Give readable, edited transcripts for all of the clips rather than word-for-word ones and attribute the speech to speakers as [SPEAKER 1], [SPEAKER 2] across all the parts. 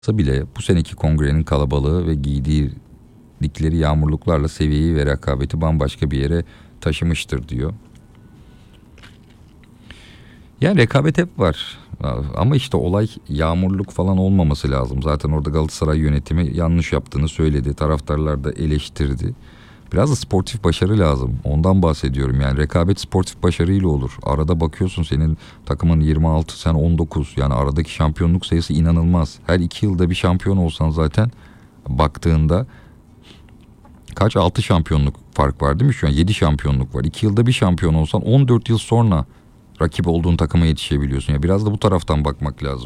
[SPEAKER 1] bile bu seneki kongrenin kalabalığı ve giydikleri yağmurluklarla seviyeyi ve rekabeti bambaşka bir yere taşımıştır diyor. Yani rekabet hep var ama işte olay yağmurluk falan olmaması lazım. Zaten orada Galatasaray yönetimi yanlış yaptığını söyledi. Taraftarlar da eleştirdi. Biraz da sportif başarı lazım. Ondan bahsediyorum yani. Rekabet sportif başarıyla olur. Arada bakıyorsun senin takımın 26, sen 19. Yani aradaki şampiyonluk sayısı inanılmaz. Her 2 yılda bir şampiyon olsan zaten baktığında kaç 6 şampiyonluk fark var değil mi? Şu an 7 şampiyonluk var. 2 yılda bir şampiyon olsan 14 yıl sonra rakip olduğun takıma yetişebiliyorsun. Ya biraz da bu taraftan bakmak lazım.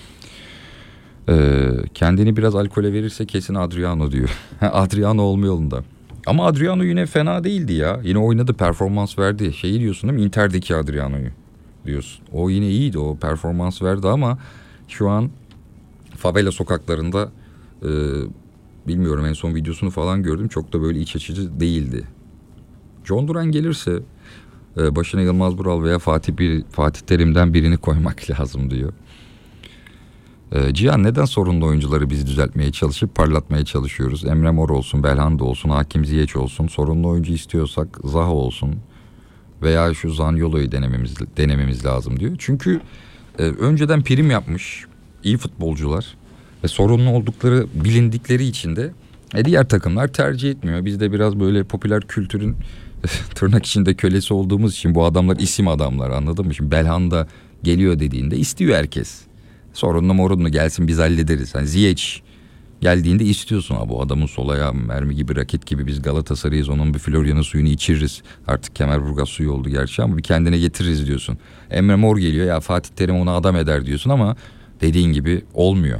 [SPEAKER 1] Kendini biraz alkole verirse kesin Adriano diyor. Adriano olma yolunda. Ama Adriano yine fena değildi ya. Yine oynadı, performans verdi. Şeyi diyorsun değil mi? Inter'deki Adriano'yu diyorsun. O yine iyiydi, o performans verdi ama şu an favela sokaklarında bilmiyorum, en son videosunu falan gördüm. Çok da böyle iç açıcı değildi. John Duran gelirse başına Yılmaz Vural veya Fatih Terim'den birini koymak lazım diyor. Cihan, neden sorunlu oyuncuları biz düzeltmeye çalışıp parlatmaya çalışıyoruz? Emre Mor olsun, Belhanda olsun, Hakim Ziyech olsun. Sorunlu oyuncu istiyorsak Zaha olsun veya şu Zaniolo'yu denememiz lazım diyor. Çünkü önceden prim yapmış iyi futbolcular ve sorunlu oldukları bilindikleri için de diğer takımlar tercih etmiyor. Biz de biraz böyle popüler kültürün tırnak içinde kölesi olduğumuz için bu adamlar isim adamlar, anladın mı? Şimdi Belhanda geliyor dediğinde istiyor herkes. Sorunlu morunlu gelsin biz hallederiz. Hani Ziyech geldiğinde istiyorsun, ha bu adamın sol ayağı mermi gibi, raket gibi, biz Galatasaray'ız, onun bir Florya'nın suyunu içiririz. Artık Kemerburgaz suyu oldu gerçi ama bir kendine getiririz diyorsun. Emre Mor geliyor, ya Fatih Terim onu adam eder diyorsun ama dediğin gibi olmuyor.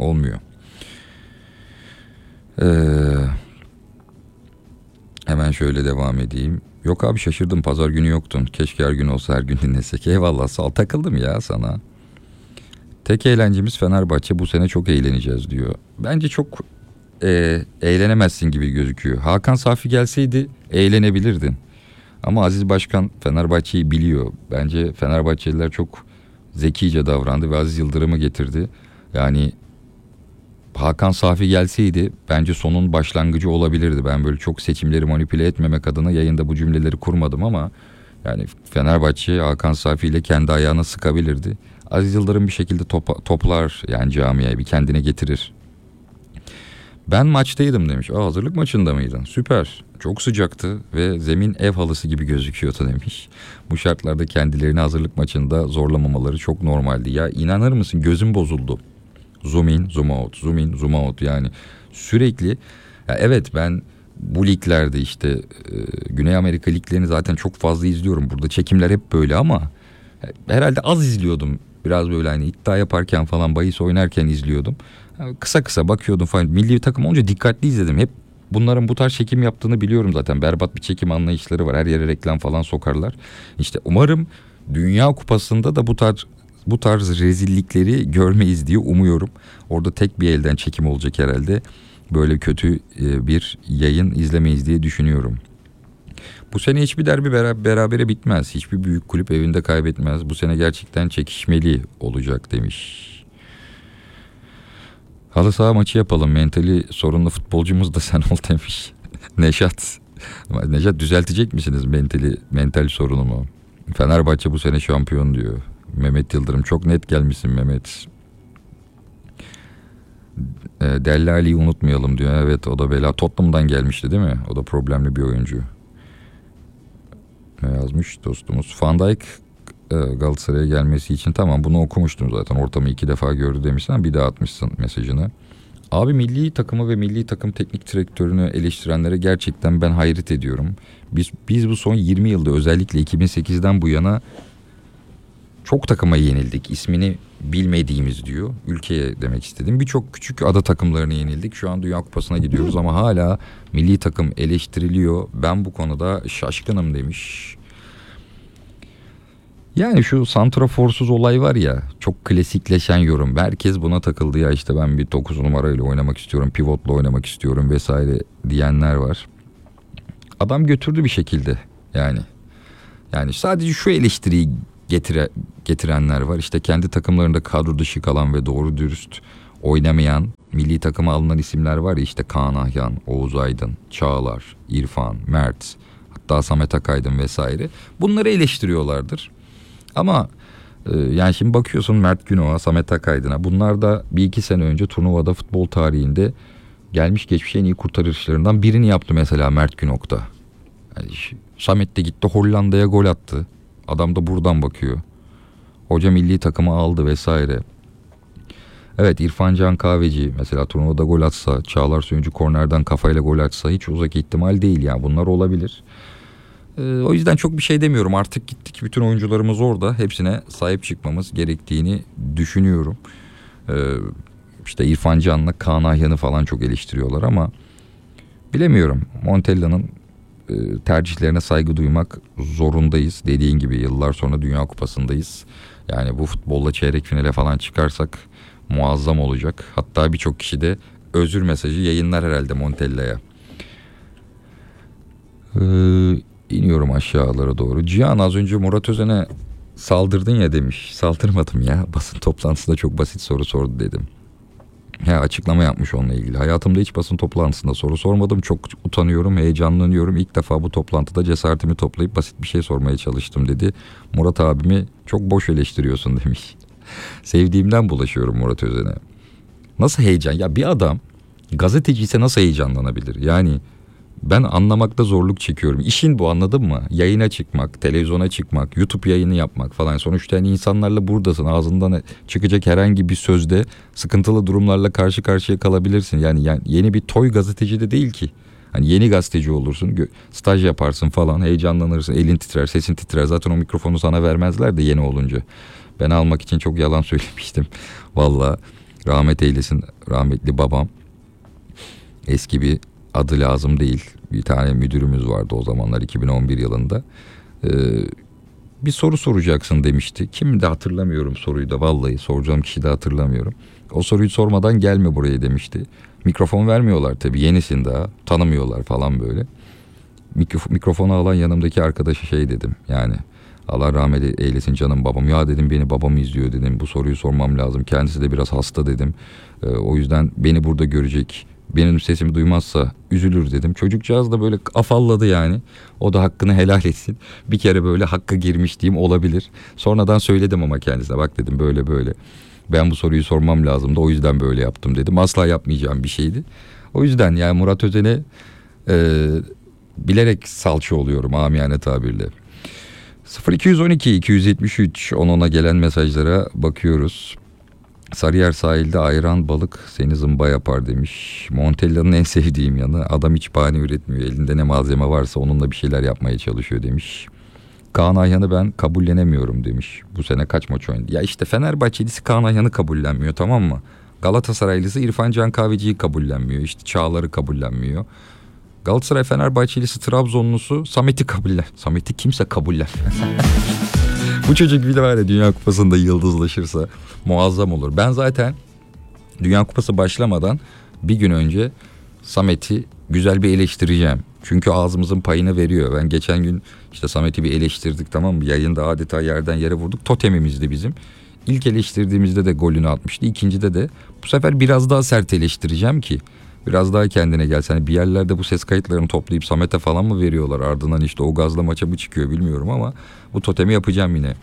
[SPEAKER 1] Hemen şöyle devam edeyim. Yok abi, şaşırdım, pazar günü yoktun. Keşke her gün olsa, her gün dinlesek. Eyvallah, sağ ol, takıldım ya sana. Tek eğlencemiz Fenerbahçe, bu sene çok eğleneceğiz diyor. Bence çok eğlenemezsin gibi gözüküyor. Hakan Safi gelseydi eğlenebilirdin. Ama Aziz Başkan Fenerbahçe'yi biliyor. Bence Fenerbahçeliler çok zekice davrandı ve Aziz Yıldırım'ı getirdi. Yani Hakan Safi gelseydi bence sonun başlangıcı olabilirdi. Ben böyle çok seçimleri manipüle etmemek adına yayında bu cümleleri kurmadım ama yani Fenerbahçe Hakan Safi ile kendi ayağına sıkabilirdi. Aziz Yıldırım bir şekilde toplar yani, camiayı bir kendine getirir. Ben maçtaydım demiş. Hazırlık maçında mıydın? Süper. Çok sıcaktı ve zemin ev halısı gibi gözüküyordu demiş. Bu şartlarda kendilerini hazırlık maçında zorlamamaları çok normaldi. Ya inanır mısın, gözüm bozuldu. Zoom in, zoom out, zoom in, zoom out, yani sürekli. Ya evet, ben bu liglerde işte Güney Amerika liglerini zaten çok fazla izliyorum. Burada çekimler hep böyle ama herhalde az izliyordum. Biraz böyle hani iddia yaparken falan, bahis oynarken izliyordum. Kısa kısa bakıyordum falan. Milli takım olunca dikkatli izledim. Hep bunların bu tarz çekim yaptığını biliyorum zaten. Berbat bir çekim anlayışları var. Her yere reklam falan sokarlar. İşte umarım Dünya Kupası'nda da bu tarz rezillikleri görmeyiz diye umuyorum. Orada tek bir elden çekim olacak herhalde. Böyle kötü bir yayın izlemeyiz diye düşünüyorum. Bu sene hiçbir derbi berabere bitmez. Hiçbir büyük kulüp evinde kaybetmez. Bu sene gerçekten çekişmeli olacak demiş. Halı saha maçı yapalım. Mentali sorunlu futbolcumuz da sen ol demiş. Neşat. Neşat, düzeltecek misiniz mental sorunumu? Fenerbahçe bu sene şampiyon diyor. Mehmet Yıldırım, çok net gelmişsin Mehmet. Dellali'yi unutmayalım diyor. Evet, o da bela. Tottenham'dan gelmişti değil mi? O da problemli bir oyuncu. Ne yazmış dostumuz? Van Dijk Galatasaray'a gelmesi için, tamam, bunu okumuştum zaten. Ortamı 2 defa gördü demişsen bir daha atmışsın mesajını. Abi milli takımı ve milli takım teknik direktörünü eleştirenlere gerçekten ben hayret ediyorum. Biz bu son 20 yılda, özellikle 2008'den bu yana çok takıma yenildik. İsmini bilmediğimiz diyor. Ülkeye demek istedim. Birçok küçük ada takımlarına yenildik. Şu an Dünya Kupası'na gidiyoruz ama hala milli takım eleştiriliyor. Ben bu konuda şaşkınım demiş. Yani şu santraforsuz olay var ya, çok klasikleşen yorum. Herkes buna takıldı ya, işte ben bir 9 numarayla oynamak istiyorum, pivotla oynamak istiyorum vesaire diyenler var. Adam götürdü bir şekilde yani. Yani sadece şu eleştiriyi getirenler var. İşte kendi takımlarında kadro dışı kalan ve doğru dürüst oynamayan milli takıma alınan isimler var ya, işte Kaan Ayhan, Oğuz Aydın, Çağlar, İrfan, Mert, hatta Samet Akaydın vesaire. Bunları eleştiriyorlardır. Ama yani şimdi bakıyorsun Mert Günok'a, Samet Akaydın'a, bunlar da bir iki sene önce turnuvada futbol tarihinde gelmiş geçmiş en iyi kurtarışlarından birini yaptı mesela Mert Günok'ta. Yani Samet de gitti Hollanda'ya gol attı. Adam da buradan bakıyor. Hoca milli takımı aldı vesaire. Evet, İrfan Can Kahveci mesela turnuvada gol atsa, Çağlar Söyüncü kornerden kafayla gol atsa hiç uzak ihtimal değil ya, bunlar olabilir. O yüzden çok bir şey demiyorum, artık gittik, bütün oyuncularımız orada, hepsine sahip çıkmamız gerektiğini düşünüyorum. İşte İrfan Can'la Kaan Ayhan'ı falan çok eleştiriyorlar ama bilemiyorum, Montella'nın tercihlerine saygı duymak zorundayız. Dediğin gibi yıllar sonra Dünya Kupası'ndayız. Yani bu futbolla çeyrek finale falan çıkarsak muazzam olacak. Hatta birçok kişi de özür mesajı yayınlar herhalde Montella'ya. İniyorum aşağılara doğru. Cihan, az önce Murat Özen'e saldırdın ya demiş. Saldırmadım ya. Basın toplantısında çok basit soru sordu dedim. Ya, açıklama yapmış onunla ilgili. Hayatımda hiç basın toplantısında soru sormadım. Çok utanıyorum, heyecanlanıyorum. İlk defa bu toplantıda cesaretimi toplayıp basit bir şey sormaya çalıştım dedi. Murat abimi çok boş eleştiriyorsun demiş. Sevdiğimden bulaşıyorum Murat Özen'e. Nasıl heyecan? Ya bir adam gazeteci ise nasıl heyecanlanabilir? Yani ben anlamakta zorluk çekiyorum. İşin bu, anladın mı? Yayına çıkmak, televizyona çıkmak, YouTube yayını yapmak falan. Sonuçta yani insanlarla buradasın. Ağzından çıkacak herhangi bir sözde sıkıntılı durumlarla karşı karşıya kalabilirsin. Yani yeni bir toy gazeteci de değil ki. Hani yeni gazeteci olursun, staj yaparsın falan, heyecanlanırsın, elin titrer, sesin titrer. Zaten o mikrofonu sana vermezler de yeni olunca. Ben almak için çok yalan söylemiştim. Valla rahmet eylesin rahmetli babam. Eski bir, adı lazım değil, bir tane müdürümüz vardı o zamanlar, 2011 yılında. Bir soru soracaksın demişti. Kim de hatırlamıyorum soruyu da, vallahi soracağım kişi de hatırlamıyorum. O soruyu sormadan gelme buraya demişti. Mikrofon vermiyorlar tabii, yenisin daha, tanımıyorlar falan böyle. Mikrofonu alan yanımdaki arkadaşa şey dedim, yani Allah rahmet eylesin canım babam. Ya dedim, beni babam izliyor dedim, bu soruyu sormam lazım. Kendisi de biraz hasta dedim. O yüzden beni burada görecek, benim sesimi duymazsa üzülür dedim. Çocukcağız da böyle afalladı yani. O da hakkını helal etsin. Bir kere böyle hakkı girmişliğim olabilir. Sonradan söyledim ama kendisine, bak dedim, böyle böyle. Ben bu soruyu sormam lazımdı, o yüzden böyle yaptım dedim. Asla yapmayacağım bir şeydi. O yüzden yani Murat Özen'e bilerek salça oluyorum amiyane tabirle. 0212 273 10'a gelen mesajlara bakıyoruz. Sarıyer sahilde ayran balık seni zımba yapar demiş. Montella'nın en sevdiğim yanı, adam hiç bahane üretmiyor. Elinde ne malzeme varsa onunla bir şeyler yapmaya çalışıyor demiş. Kaan Ayhan'ı ben kabullenemiyorum demiş. Bu sene kaç maç oynadı? Ya işte Fenerbahçelisi Kaan Ayhan'ı kabullenmiyor, tamam mı? Galatasaraylısı İrfan Can Kahveci'yi kabullenmiyor. İşte Çağlar'ı kabullenmiyor. Galatasaray Fenerbahçelisi Trabzonlusu Samet'i Samet'i kimse kabullenmez. Bu çocuk bile var ya, Dünya Kupası'nda yıldızlaşırsa muazzam olur. Ben zaten Dünya Kupası başlamadan bir gün önce Samet'i güzel bir eleştireceğim. Çünkü ağzımızın payını veriyor. Ben geçen gün işte Samet'i bir eleştirdik, tamam mı? Yayında adeta yerden yere vurduk. Totemimizdi bizim. İlk eleştirdiğimizde de golünü atmıştı. İkincide de bu sefer biraz daha sert eleştireceğim ki biraz daha kendine gelsin. Hani bir yerlerde bu ses kayıtlarını toplayıp Samet'e falan mı veriyorlar? Ardından işte o gazla maça mı çıkıyor bilmiyorum ama bu totemi yapacağım yine.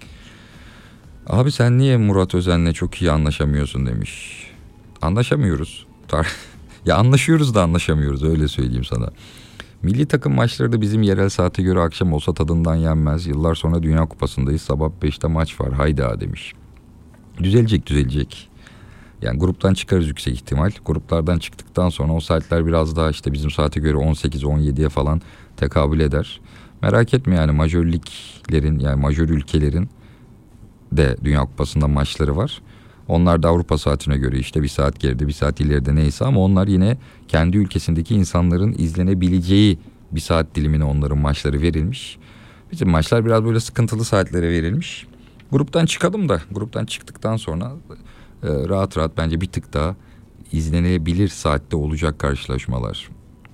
[SPEAKER 1] Abi sen niye Murat Özen'le çok iyi anlaşamıyorsun demiş. Anlaşamıyoruz. Ya anlaşıyoruz da anlaşamıyoruz, öyle söyleyeyim sana. Milli takım maçları da bizim yerel saate göre akşam olsa tadından yenmez. Yıllar sonra Dünya Kupası'ndayız. Sabah 5'te maç var. Hayda demiş. Düzelecek. Yani gruptan çıkarız yüksek ihtimal. Gruplardan çıktıktan sonra o saatler biraz daha işte bizim saate göre 18-17'ye falan tekabül eder. Merak etme yani, majör liglerin, yani majör ülkelerin de Dünya Kupası'nda maçları var. Onlar da Avrupa saatine göre işte bir saat geride, bir saat ileride neyse, ama onlar yine kendi ülkesindeki insanların izlenebileceği bir saat dilimine onların maçları verilmiş. Bizim maçlar biraz böyle sıkıntılı saatlere verilmiş. Gruptan çıkalım da gruptan çıktıktan sonra rahat rahat bence bir tık daha izlenebilir saatte olacak karşılaşmalar.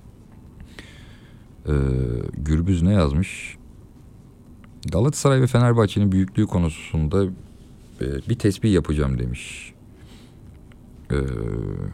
[SPEAKER 1] Gürbüz ne yazmış? Galatasaray ve Fenerbahçe'nin büyüklüğü konusunda bir tespih yapacağım demiş. Ee,